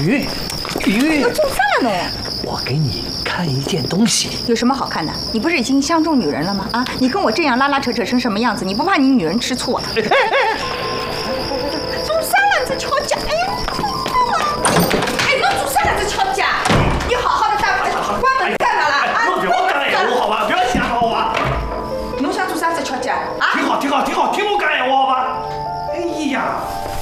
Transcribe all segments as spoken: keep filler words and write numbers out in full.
云，云， 我做啥了呢？ 我给你看一件东西。 有什么好看的？你不是已经相中女人了吗？啊，你跟我这样拉拉扯扯成什么样子？你不怕你女人吃醋啊？做啥了？在吵架？哎呀，哎，侬做啥了？在吵架？你好好的大关门干嘛了？啊， 不要干呀，我好吧，不要吓唬我。 侬想做啥在吵架？啊？ 挺好，挺好，挺好，听我干呀，我好吧。哎呀！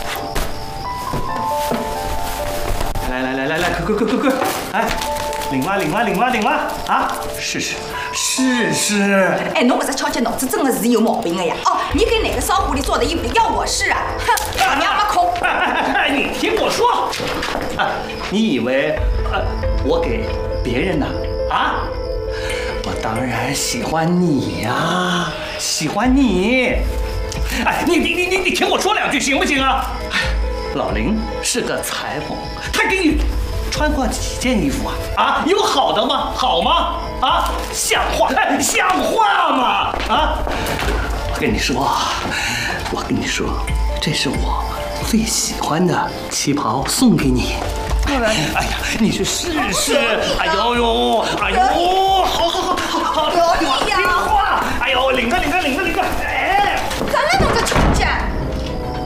来来来来来，快快快快快！哎，领吧领吧领吧领吧！啊，试试试试！ 哎，侬搿只敲击脑子真的是有毛病的呀！哦，你给哪个骚狐狸做的衣服要我试啊？哼，老娘没空！ 哎哎哎，你听我说，啊，你以为呃我给别人呢？啊，我当然喜欢你呀，喜欢你！哎，你你你你你听我说两句行不行啊？哎。 老林是个裁缝，他给你穿过几件衣服啊？啊，有好的吗？好吗？啊，像话？哎，像话吗？啊，我跟你说，我跟你说，这是我最喜欢的旗袍，送给你。哎呀，你去试试！哎呦呦，